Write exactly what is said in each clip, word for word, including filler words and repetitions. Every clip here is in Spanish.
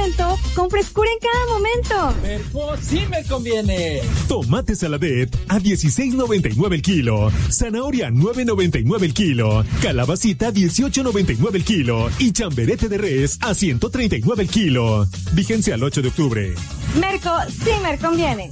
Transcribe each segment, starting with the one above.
momento con frescura en cada momento. Merco sí me conviene. Tomate Saladet a dieciséis noventa y nueve el kilo. Zanahoria nueve noventa y nueve el kilo. Calabacita dieciocho noventa y nueve el kilo. Y chamberete de res a ciento treinta y nueve el kilo. Vigencia al ocho de octubre. Merco sí me conviene.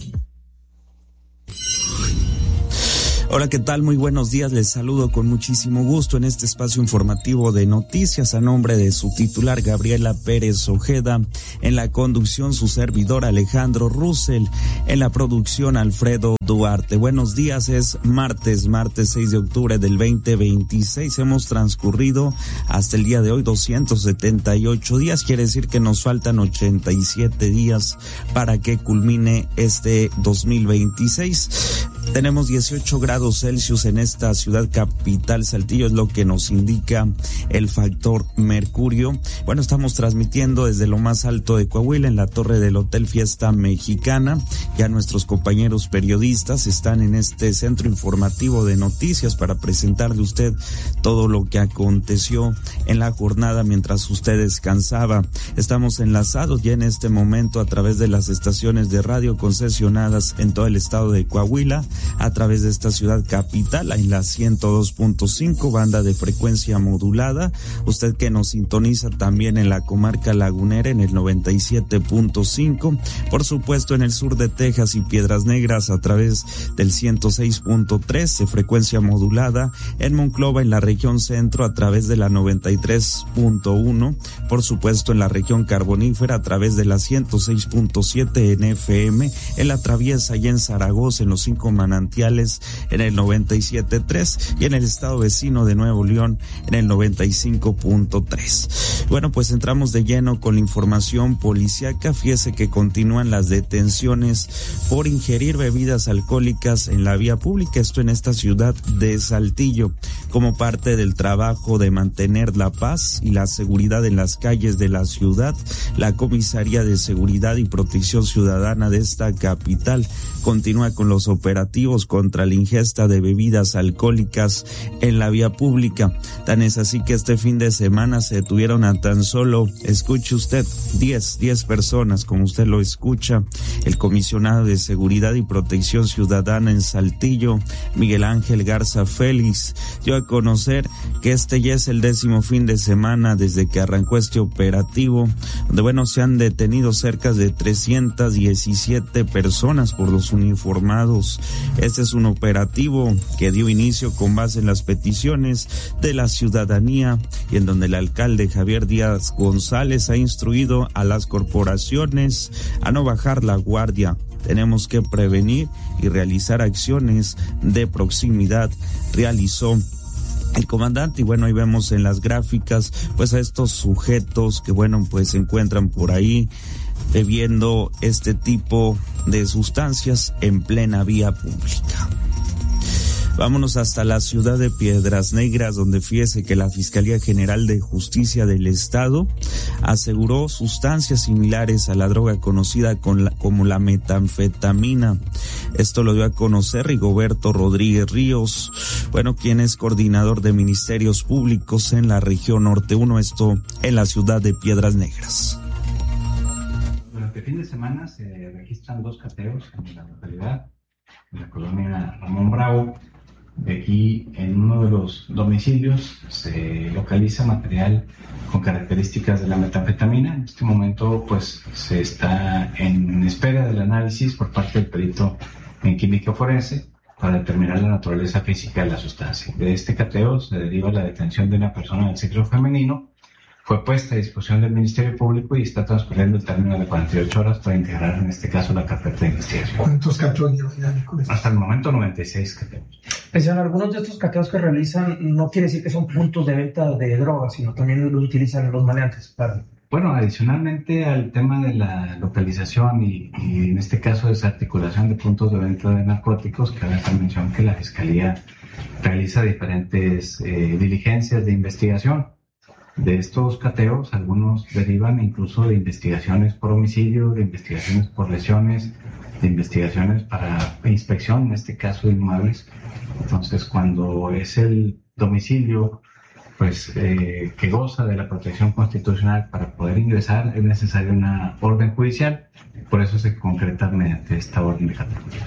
Hola, ¿qué tal? Muy buenos días. Les saludo con muchísimo gusto en este espacio informativo de noticias a nombre de su titular Gabriela Pérez Ojeda. En la conducción su servidor Alejandro Russell. En la producción Alfredo Duarte. Buenos días, es martes, martes seis de octubre del veinte veintiséis. Hemos transcurrido hasta el día de hoy doscientos setenta y ocho días. Quiere decir que nos faltan ochenta y siete días para que culmine este dos mil veintiséis. Tenemos dieciocho grados Celsius en esta ciudad capital, Saltillo, es lo que nos indica el factor mercurio. Bueno, estamos transmitiendo desde lo más alto de Coahuila, en la torre del Hotel Fiesta Mexicana. Ya nuestros compañeros periodistas están en este centro informativo de noticias para presentarle a usted todo lo que aconteció en la jornada mientras usted descansaba. Estamos enlazados ya en este momento a través de las estaciones de radio concesionadas en todo el estado de Coahuila, a través de esta ciudad capital, en la ciento dos punto cinco, banda de frecuencia modulada. Usted que nos sintoniza también en la comarca lagunera en el noventa y siete punto cinco. Por supuesto en el sur de Texas y Piedras Negras a través del ciento seis punto tres de frecuencia modulada. En Monclova, en la región centro, a través de la noventa y tres punto uno. Por supuesto en la región carbonífera a través de la ciento seis punto siete en F M. En la Traviesa y en Zaragoza, en los cinco manantiales, en el noventa y siete punto tres, y en el estado vecino de Nuevo León en el noventa y cinco punto tres. Bueno, pues entramos de lleno con la información policíaca. Fíjese que continúan las detenciones por ingerir bebidas alcohólicas en la vía pública, esto en esta ciudad de Saltillo, como parte del trabajo de mantener la paz y la seguridad en las calles de la ciudad. La Comisaría de Seguridad y Protección Ciudadana de esta capital continúa con los operativos contra la ingesta de bebidas alcohólicas en la vía pública. Tan es así que este fin de semana se detuvieron a tan solo, escuche usted, diez, diez personas, como usted lo escucha. El comisionado de Seguridad y Protección Ciudadana en Saltillo, Miguel Ángel Garza Félix, dio a conocer que este ya es el décimo fin de semana desde que arrancó este operativo, donde bueno, se han detenido cerca de trescientas diecisiete personas por los uniformados. Este es un operativo que dio inicio con base en las peticiones de la ciudadanía y en donde el alcalde Javier Díaz González ha instruido a las corporaciones a no bajar la guardia. Tenemos que prevenir y realizar acciones de proximidad, realizó el comandante. Y bueno, ahí vemos en las gráficas pues a estos sujetos que bueno, pues se encuentran por ahí bebiendo este tipo de sustancias en plena vía pública. Vámonos hasta la ciudad de Piedras Negras, donde fíjese que la Fiscalía General de Justicia del Estado aseguró sustancias similares a la droga conocida con la, como la metanfetamina. Esto lo dio a conocer Rigoberto Rodríguez Ríos, bueno, quien es coordinador de Ministerios Públicos en la región Norte uno, esto en la ciudad de Piedras Negras. Durante el fin de semana se registran dos cateos en la localidad, en la colonia Ramón Bravo. Aquí en uno de los domicilios se localiza material con características de la metanfetamina. En este momento pues se está en espera del análisis por parte del perito en química forense para determinar la naturaleza física de la sustancia. De este cateo se deriva la detención de una persona del sexo femenino. Fue puesta a disposición del Ministerio Público y está transcurriendo el término de cuarenta y ocho horas para integrar en este caso la carpeta de investigación. ¿Cuántos cateos llevan? Hasta el momento noventa y seis cateos. Pese a algunos de estos cateos que realizan, no quiere decir que son puntos de venta de drogas, sino también los utilizan los maleantes. Para... Bueno, adicionalmente al tema de la localización y, y en este caso desarticulación de puntos de venta de narcóticos, cabe hacer mención que la Fiscalía realiza diferentes eh, diligencias de investigación. De estos cateos, algunos derivan incluso de investigaciones por homicidio, de investigaciones por lesiones, de investigaciones para inspección, en este caso de inmuebles. Entonces, cuando es el domicilio pues eh, que goza de la protección constitucional. Para poder ingresar es necesaria una orden judicial, por eso se concreta mediante esta orden de captura.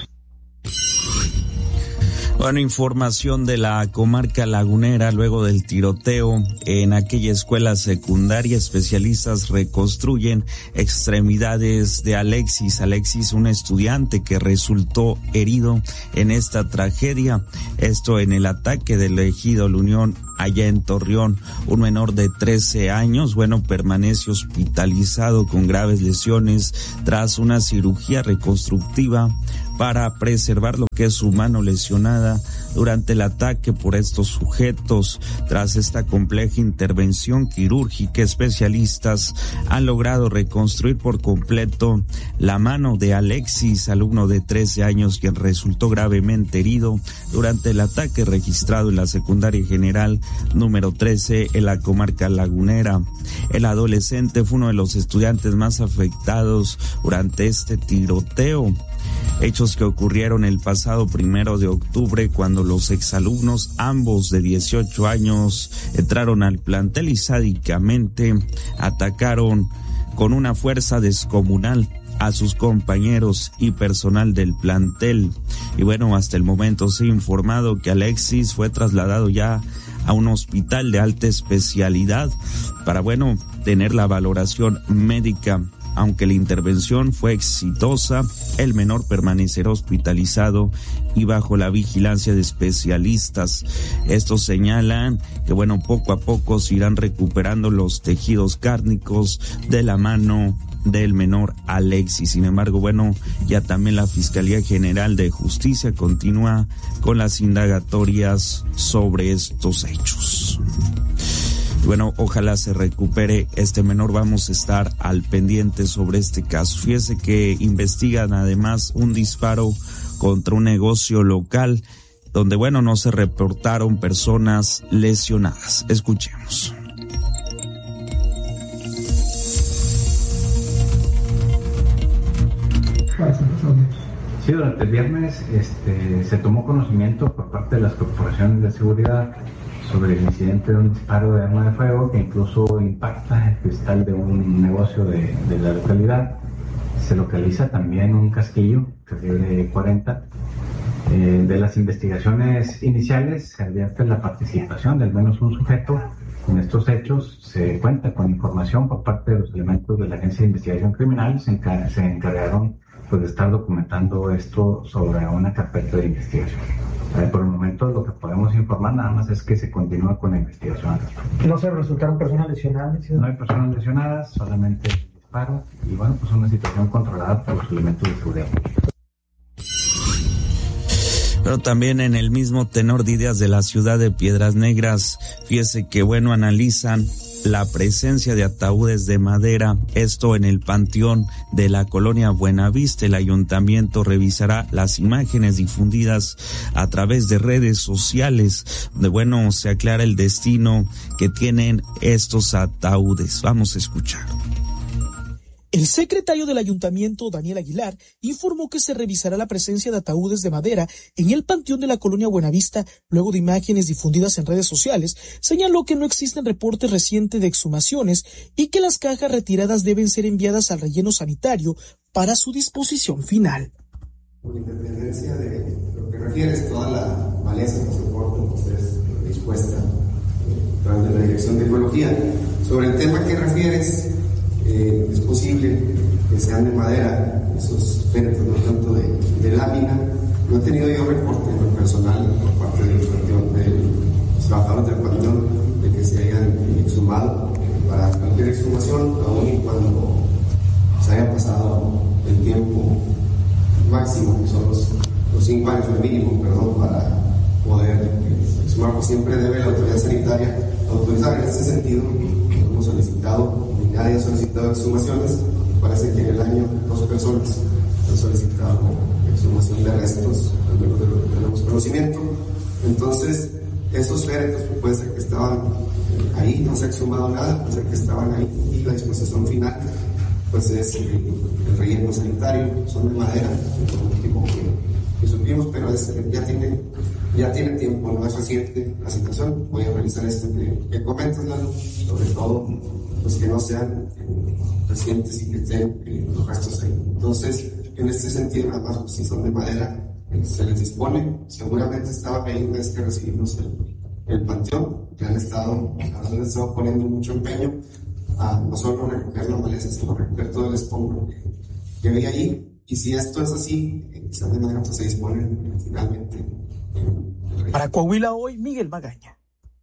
Bueno, información de la comarca lagunera. Luego del tiroteo en aquella escuela secundaria, especialistas reconstruyen extremidades de Alexis. Alexis, un estudiante que resultó herido en esta tragedia. Esto en el ataque del ejido La Unión allá en Torreón. Un menor de trece años, bueno, permanece hospitalizado con graves lesiones tras una cirugía reconstructiva para preservar lo que es su mano lesionada durante el ataque por estos sujetos. Tras esta compleja intervención quirúrgica, especialistas han logrado reconstruir por completo la mano de Alexis, alumno de trece años, quien resultó gravemente herido durante el ataque registrado en la secundaria general número trece en la comarca lagunera. El adolescente fue uno de los estudiantes más afectados durante este tiroteo. Hechos que ocurrieron el pasado primero de octubre, cuando los exalumnos, ambos de dieciocho años, entraron al plantel y sádicamente atacaron con una fuerza descomunal a sus compañeros y personal del plantel. Y bueno, hasta el momento se ha informado que Alexis fue trasladado ya a un hospital de alta especialidad para, bueno, tener la valoración médica. Aunque la intervención fue exitosa, el menor permanecerá hospitalizado y bajo la vigilancia de especialistas. Estos señalan que, bueno, poco a poco se irán recuperando los tejidos cárnicos de la mano del menor Alexis. Sin embargo, bueno, ya también la Fiscalía General de Justicia continúa con las indagatorias sobre estos hechos. Bueno, ojalá se recupere este menor. Vamos a estar al pendiente sobre este caso. Fíjese que investigan además un disparo contra un negocio local donde, bueno, no se reportaron personas lesionadas. Escuchemos. Sí, durante el viernes este, se tomó conocimiento por parte de las corporaciones de seguridad sobre el incidente de un disparo de arma de fuego que incluso impacta el cristal de un negocio de, de la localidad. Se localiza también un casquillo, calibre cuarenta. Eh, de las investigaciones iniciales se advierte la participación de al menos un sujeto en estos hechos. Se cuenta con información por parte de los elementos de la Agencia de Investigación Criminal. Se, encar- se encargaron pues, de estar documentando esto sobre una carpeta de investigación. Eh, por el momento lo que podemos informar nada más es que se continúa con la investigación. ¿No se resultaron personas lesionadas? No hay personas lesionadas, solamente el disparo y bueno, pues una situación controlada por los elementos de seguridad. Pero también en el mismo tenor de ideas de la ciudad de Piedras Negras, fíjese que bueno, analizan la presencia de ataúdes de madera, esto en el panteón de la colonia Buenavista. El ayuntamiento revisará las imágenes difundidas a través de redes sociales, donde bueno, se aclara el destino que tienen estos ataúdes. Vamos a escuchar. El secretario del ayuntamiento, Daniel Aguilar, informó que se revisará la presencia de ataúdes de madera en el panteón de la colonia Buenavista. Luego de imágenes difundidas en redes sociales, señaló que no existen reportes recientes de exhumaciones y que las cajas retiradas deben ser enviadas al relleno sanitario para su disposición final. Con independencia de lo que refieres, toda la maleza que se porta pues, es dispuesta a través de la Dirección de Ecología. Sobre el tema que refieres, Eh, es posible que sean de madera, esos féretros, no tanto de, de lámina. No he tenido yo reporte en lo personal por parte del panteón, de los trabajadores del panteón, de que se hayan exhumado. Para cualquier exhumación, aun y cuando se haya pasado el tiempo máximo, que son los, los cinco años, el mínimo, perdón, para poder exhumar, pues siempre debe la autoridad sanitaria autorizar. En este sentido, hemos solicitado. Nadie ha solicitado exhumaciones. Parece que en el año dos personas han solicitado exhumación de restos, al menos de lo que tenemos conocimiento. Entonces, esos féretros puede ser que estaban ahí, no se ha exhumado nada, puede ser que estaban ahí, y la disposición final pues es el, el relleno sanitario. Son de madera, el último que, que supimos, pero es, ya tiene Ya tiene tiempo, no es reciente la situación. Voy a realizar esto que, que comentas, Lalo, sobre todo pues que no sean eh, recientes y que estén eh, los restos ahí. Entonces, en este sentido, nada más, pues, si son de madera, eh, se les dispone. Seguramente estaba ahí una vez que recibimos el, el panteón, que han estado, han estado poniendo mucho empeño a no solo recoger la maleza, sino recoger todo el escombro que había ahí. Y si esto es así, eh, que sean de madera, pues se disponen eh, finalmente. Eh, Para Coahuila hoy, Miguel Magaña.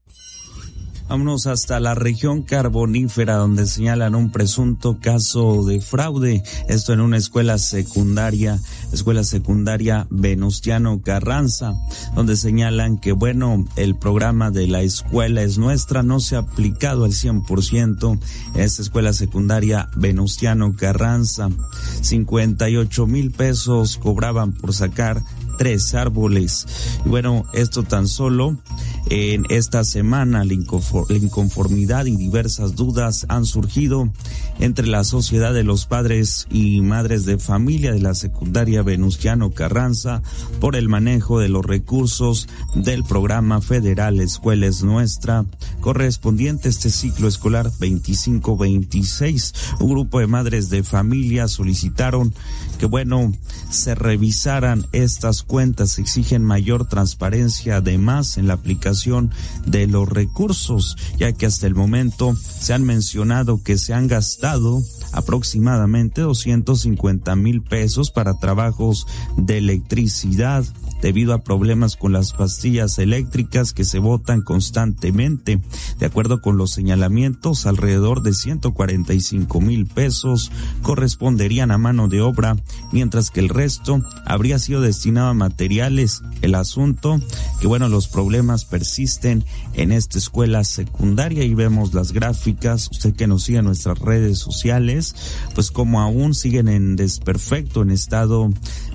Vámonos hasta la región carbonífera, donde señalan un presunto caso de fraude. Esto en una escuela secundaria, escuela secundaria Venustiano Carranza, donde señalan que, bueno, el programa de La Escuela es Nuestra no se ha aplicado al cien por ciento. Esta escuela secundaria Venustiano Carranza, cincuenta y ocho mil pesos cobraban por sacar tres árboles. Y bueno, esto tan solo en esta semana la inconformidad y diversas dudas han surgido entre la sociedad de los padres y madres de familia de la secundaria Venustiano Carranza por el manejo de los recursos del programa federal Escuela es Nuestra correspondiente a este ciclo escolar veinticinco veintiséis. Un grupo de madres de familia solicitaron que, bueno, se revisaran estas cuentas, exigen mayor transparencia además en la aplicación de los recursos, ya que hasta el momento se han mencionado que se han gastado aproximadamente doscientos cincuenta mil pesos para trabajos de electricidad debido a problemas con las pastillas eléctricas que se botan constantemente. De acuerdo con los señalamientos, alrededor de ciento cuarenta y cinco mil pesos corresponderían a mano de obra, mientras que el resto habría sido destinado a materiales. El asunto, que bueno, los problemas persisten en esta escuela secundaria y vemos las gráficas, usted que nos sigue en nuestras redes sociales, pues como aún siguen en desperfecto, en estado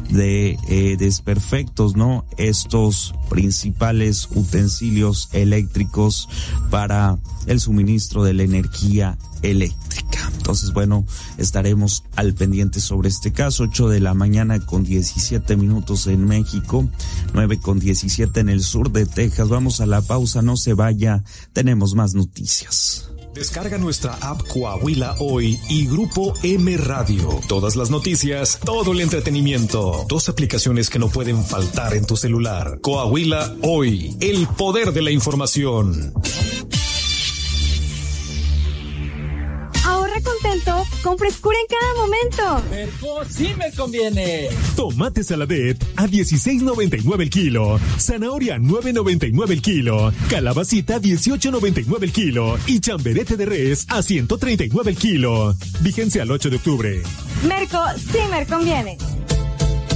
de eh, desperfectos, ¿no? Estos principales utensilios eléctricos para el suministro de la energía eléctrica. Entonces, bueno, estaremos al pendiente sobre este caso. Ocho de la mañana con diecisiete minutos en México, nueve con diecisiete en el sur de Texas. Vamos a la pausa, no se vaya, tenemos más noticias. Descarga nuestra app Coahuila Hoy y Grupo M Radio. Todas las noticias, todo el entretenimiento. Dos aplicaciones que no pueden faltar en tu celular. Coahuila Hoy, el poder de la información. Ahorra contento con frescura en cada momento. Merco sí me conviene. Tomate Saladet a dieciséis noventa y nueve el kilo. Zanahoria nueve noventa y nueve el kilo. Calabacita dieciocho noventa y nueve el kilo. Y chamberete de res a ciento treinta y nueve el kilo. Vigencia al ocho de octubre. Merco sí me conviene.